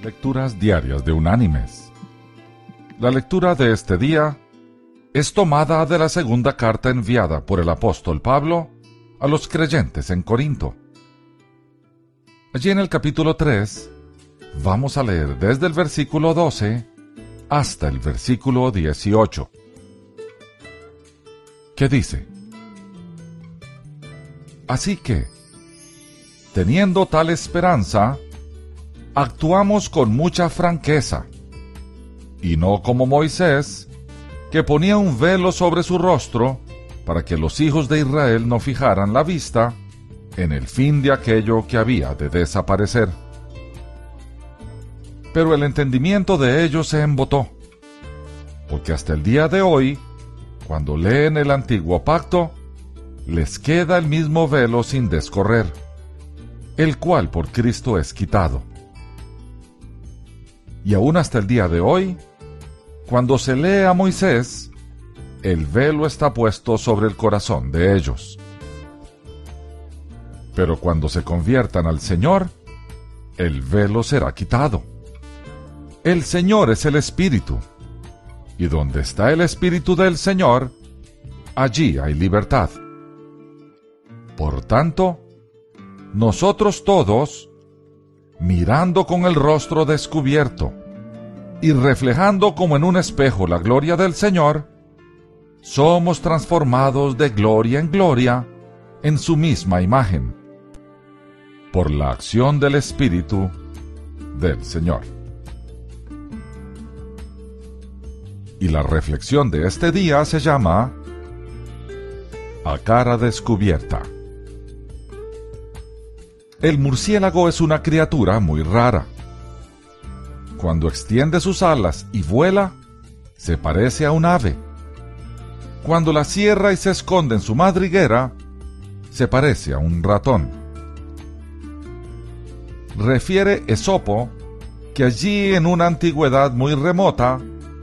Lecturas diarias de Unánimes. La lectura de este día es tomada de la segunda carta enviada por el apóstol Pablo a los creyentes en Corinto. Allí en el capítulo 3 vamos a leer desde el versículo 12 hasta el versículo 18, que dice: Así que, teniendo tal esperanza, actuamos con mucha franqueza, y no como Moisés, que ponía un velo sobre su rostro para que los hijos de Israel no fijaran la vista en el fin de aquello que había de desaparecer. Pero el entendimiento de ellos se embotó, porque hasta el día de hoy, cuando leen el antiguo pacto, les queda el mismo velo sin descorrer, el cual por Cristo es quitado. Y aún hasta el día de hoy, cuando se lee a Moisés, el velo está puesto sobre el corazón de ellos. Pero cuando se conviertan al Señor, el velo será quitado. El Señor es el Espíritu, y donde está el Espíritu del Señor, allí hay libertad. Por tanto, nosotros todos, mirando con el rostro descubierto y reflejando como en un espejo la gloria del Señor, somos transformados de gloria en gloria en su misma imagen, por la acción del Espíritu del Señor. Y la reflexión de este día se llama A cara descubierta. El murciélago es una criatura muy rara. Cuando extiende sus alas y vuela, se parece a un ave. Cuando la cierra y se esconde en su madriguera, se parece a un ratón. Refiere Esopo que allí en una antigüedad muy remota